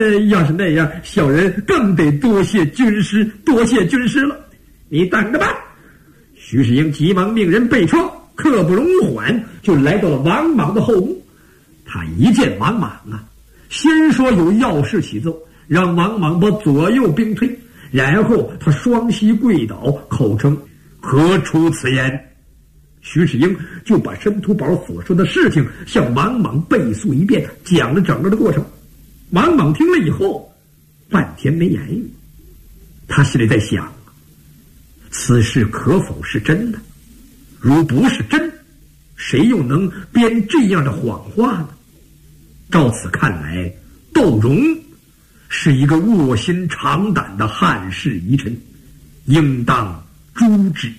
要是那样，小人更得多谢军师了。你等着吧。徐世英急忙命人备车，刻不容缓就来到了王莽的后屋。他一见王莽啊，先说有要事启奏，让王莽把左右兵退，然后他双膝跪倒，口称何出此言。徐世英就把申屠宝所说的事情向王莽背述一遍，讲了整个的过程。王莽听了以后半天没言语，他心里在想，此事可否是真的？如不是真，谁又能编这样的谎话呢？照此看来，窦融是一个卧薪尝胆的汉室遗臣，应当诛之。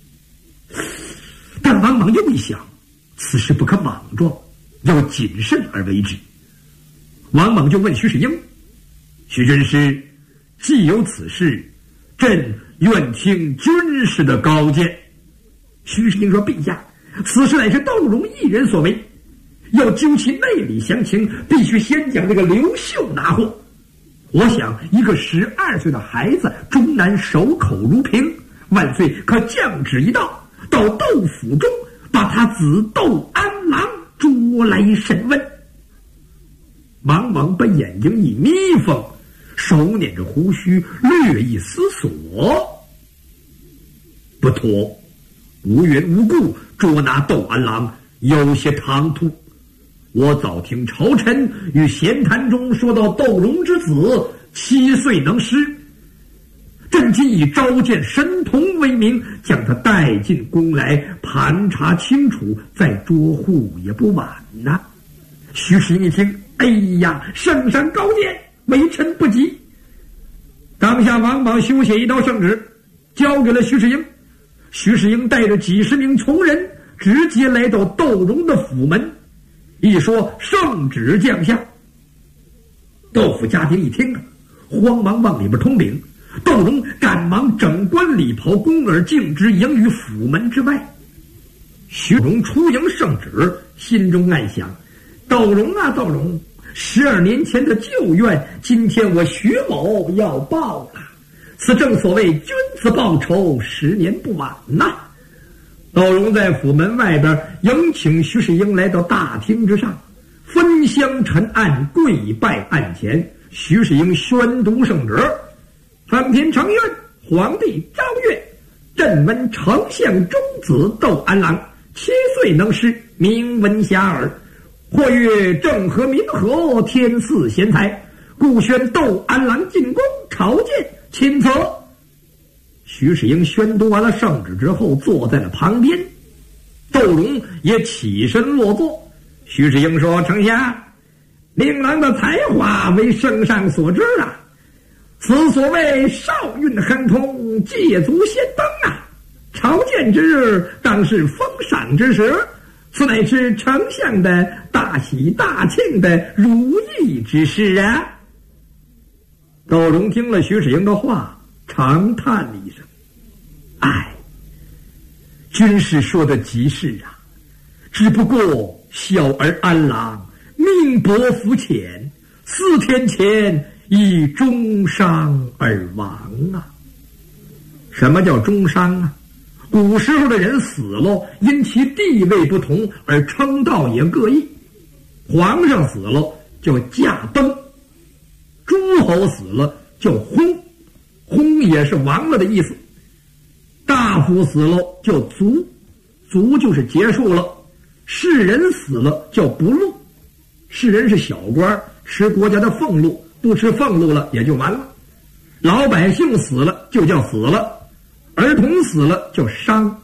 但王莽又一想，此事不可莽撞，要谨慎而为之。王莽就问徐世英：徐军师，既有此事，朕愿听军师的高见。徐世英说：陛下，此事乃是窦融一人所为，要究其内里详情，必须先将这个刘秀拿获。我想一个12岁的孩子终难守口如瓶，万岁可降旨一道，到窦府中把他子窦安郎捉来审问。王莽把眼睛一眯缝，手捻着胡须，略一思索，不妥，无缘无故捉拿窦安郎，有些唐突。我早听朝臣与闲谈中说到窦融之子7岁能诗，朕今以召见神童为名，将他带进宫来盘查清楚，再捉护也不晚呐。徐世英一听，哎呀，圣上高见，微臣不及。当下王莽修写一道圣旨，交给了徐世英。徐世英带着几十名从人，直接来到窦融的府门。一说圣旨降下，窦府家丁一听啊，慌忙往里边通禀。窦融赶忙整冠礼袍，宫而径直迎于府门之外。徐荣出迎圣旨，心中暗想：窦融啊，窦融，12年前的旧怨，今天我徐某要报了。此正所谓君子报仇，10年不晚呐。窦融在府门外边迎请徐世英来到大厅之上，分香陈案，跪拜案前。徐世英宣读圣旨：奉天承运，皇帝诏曰：朕闻丞相中子窦安郎7岁能诗，名闻遐迩，或曰正和民和，天赐贤才，故宣窦安郎进宫朝见，钦此。徐世英宣读完了圣旨之后，坐在了旁边。窦融也起身落座。徐世英说：丞相，令郎的才华为圣上所知啊，此所谓少运亨通，借足先登啊！朝见之日，当是封赏之时，此乃是丞相的大喜大庆的如意之事啊！窦融听了徐世英的话，长叹了一声：唉，军师说的极是啊，只不过小儿安郎命薄福浅，4天前以中伤而亡啊。什么叫中伤啊？古时候的人死了，因其地位不同而称道也各异。皇上死了叫驾崩，诸侯死了叫薨，薨也是亡了的意思。大夫死了叫卒，卒就是结束了。士人死了叫不禄，士人是小官，吃国家的俸禄，不吃俸禄了也就完了。老百姓死了就叫死了，儿童死了叫伤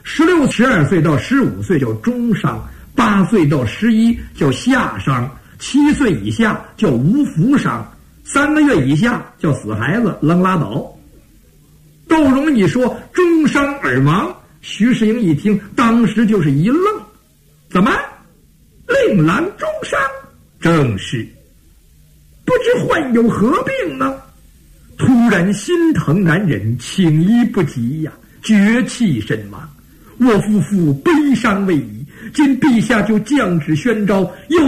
，16、12岁到15岁叫中伤，8岁到11叫下伤，7岁以下叫无福伤，3个月以下叫死孩子，扔拉倒。窦融一说中伤而亡，徐世英一听，当时就是一愣：怎么令郎中伤？正是，不知患有何病呢？突然心疼难忍，请医不及呀，绝气身亡。我夫妇悲伤未已，今陛下就降旨宣召，又